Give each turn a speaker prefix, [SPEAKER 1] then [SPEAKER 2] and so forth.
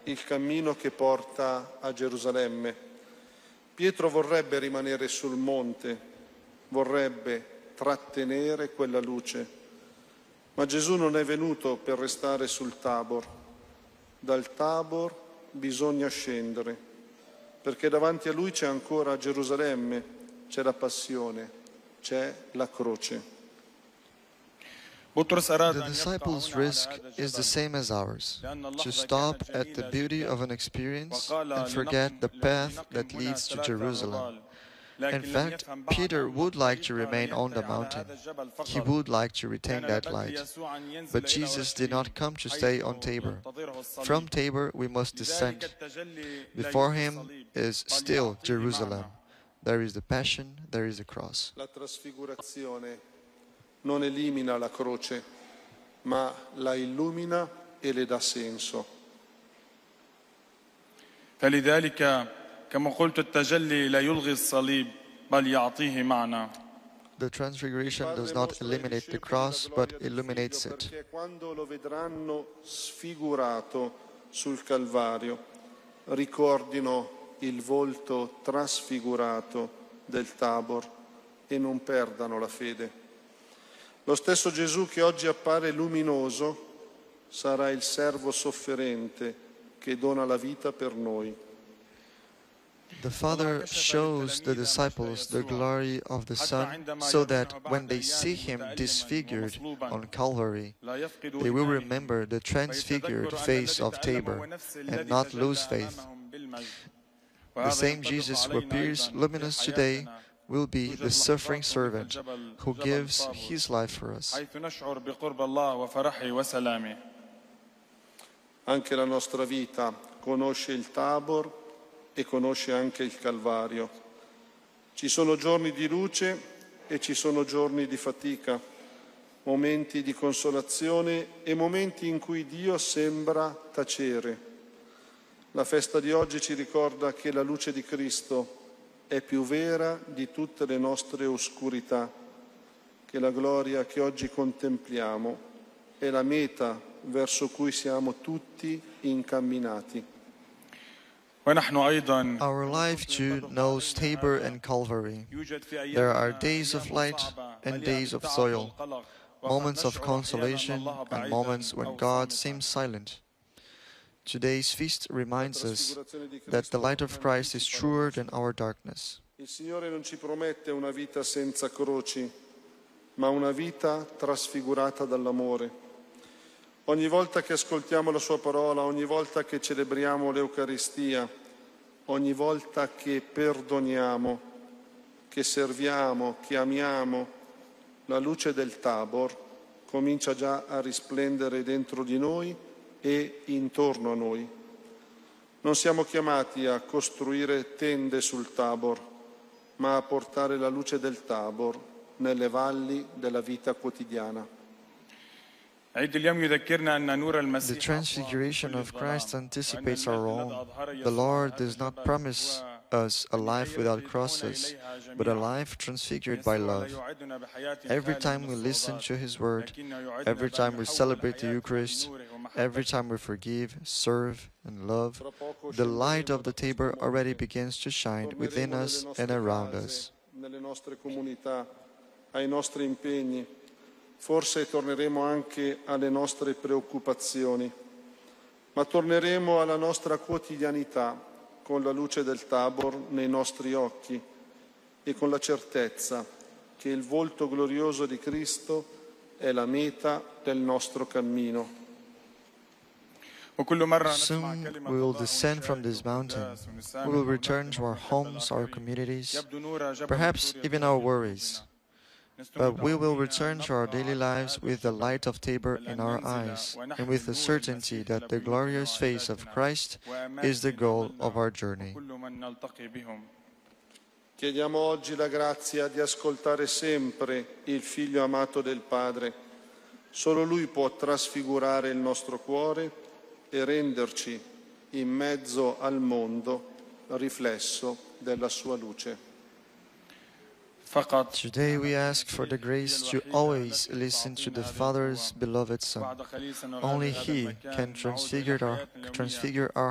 [SPEAKER 1] il cammino che porta a Gerusalemme. Pietro vorrebbe rimanere sul monte, vorrebbe trattenere quella luce, ma Gesù non è venuto per restare sul Tabor. Dal Tabor bisogna scendere, perché davanti a lui c'è ancora Gerusalemme, c'è la passione, c'è la croce.
[SPEAKER 2] The disciples' risk is the same as ours, to stop at the beauty of an experience and forget the path that leads to Jerusalem. In fact, Peter would like to remain on the mountain. He would like to retain that light. But Jesus did not come to stay on Tabor. From Tabor we must descend. Before him is still Jerusalem. There is the passion, there is the cross.
[SPEAKER 1] La trasfigurazione non elimina la croce, ma la illumina e le dà senso.
[SPEAKER 3] فلذلك كما قلت التجلي لا يلغي الصليب بل يعطيه معنى.
[SPEAKER 2] The transfiguration does not eliminate the cross, but illuminates it.
[SPEAKER 1] Perché quando lo vedranno sfigurato sul Calvario, ricordino il volto trasfigurato del Tabor e non perdano la fede. Lo stesso Gesù che oggi appare luminoso sarà il servo sofferente che dona la vita per noi.
[SPEAKER 2] The Father shows the disciples the glory of the Son, so that when they see him disfigured on Calvary, they will remember the transfigured face of Tabor and not lose faith. The same Jesus who appears luminous today will be the suffering servant who gives his life for us.
[SPEAKER 1] Anche la nostra vita conosce il Tabor e conosce anche il Calvario. Ci sono giorni di luce e ci sono giorni di fatica, momenti di consolazione e momenti in cui Dio sembra tacere. La festa di oggi ci ricorda che la luce di Cristo è più vera di tutte le nostre oscurità, che la gloria che oggi contempliamo è la meta verso cui siamo tutti incamminati.
[SPEAKER 2] Our life too knows Tabor and Calvary. There are days of light and days of soil, moments of consolation and moments when God seems silent. Today's feast reminds us that the light of Christ is truer than our darkness.
[SPEAKER 1] Il Signore non ci promette una vita senza croci, ma una vita trasfigurata dall'amore. Ogni volta che ascoltiamo la Sua parola, ogni volta che celebriamo l'Eucaristia, ogni volta che perdoniamo, che serviamo, che amiamo, la luce del Tabor comincia già a risplendere dentro di noi e intorno a noi. Non siamo chiamati a costruire tende sul Tabor, ma a portare la luce del Tabor nelle valli della vita quotidiana.
[SPEAKER 2] The transfiguration of Christ anticipates our own. The Lord does not promise us a life without crosses, but a life transfigured by love. Every time we listen to His Word, every time we celebrate the Eucharist, every time we forgive, serve, and love, the light of the Tabor already begins to shine within us and around us.
[SPEAKER 1] Nelle nostre comunità, ai nostri impegni, forse torneremo anche alle nostre preoccupazioni, ma torneremo alla nostra quotidianità con la luce del Tabor nei nostri occhi e con la certezza che il volto glorioso di Cristo è la meta del nostro cammino.
[SPEAKER 2] Soon we will descend from this mountain. We will return to our homes, our communities, perhaps even our worries. But we will return to our daily lives with the light of Tabor in our eyes, and with the certainty that the glorious face of Christ is the goal of our journey.
[SPEAKER 1] Chiediamo oggi la grazia di ascoltare sempre il Figlio amato del Padre. Solo Lui può trasfigurare il nostro cuore e renderci in mezzo al mondo riflesso della sua luce.
[SPEAKER 2] Today we ask for the grace to always listen to the Father's beloved Son. Only He can transfigure our